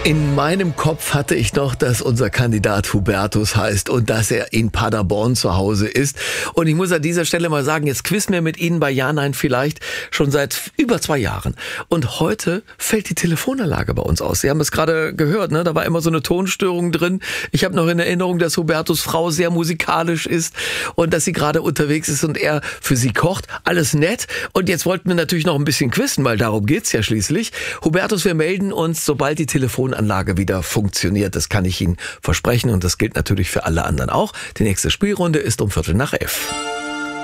In meinem Kopf hatte ich noch, dass unser Kandidat Hubertus heißt und dass er in Paderborn zu Hause ist. Und ich muss an dieser Stelle mal sagen, jetzt quizzen wir mit Ihnen bei Ja, Nein vielleicht schon seit über 2 Jahren. Und heute fällt die Telefonanlage bei uns aus. Sie haben es gerade gehört, ne? Da war immer so eine Tonstörung drin. Ich habe noch in Erinnerung, dass Hubertus' Frau sehr musikalisch ist und dass sie gerade unterwegs ist und er für sie kocht. Alles nett. Und jetzt wollten wir natürlich noch ein bisschen quizzen, weil darum geht's ja schließlich. Hubertus, wir melden uns, sobald die Telefonanlage wieder funktioniert. Das kann ich Ihnen versprechen und das gilt natürlich für alle anderen auch. Die nächste Spielrunde ist um 11:15.